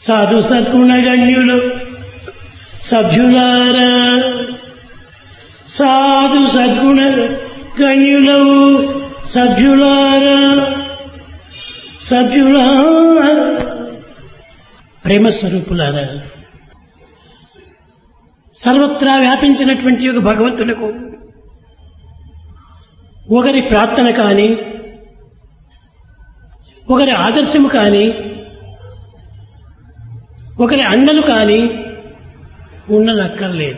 సాధు సద్గుణగణ్యులు సభ్యులారా, సాధు సద్గుణ గణ్యులవు సభ్యులారా, సభ్యులారా, ప్రేమస్వరూపులారా, సర్వత్రా వ్యాపించినటువంటి ఒక భగవంతులకు ఒకరి ప్రార్థన కానీ, ఒకరి ఆదర్శము కానీ, ఒకరి అండలు కానీ ఉండనక్కర్లేదు.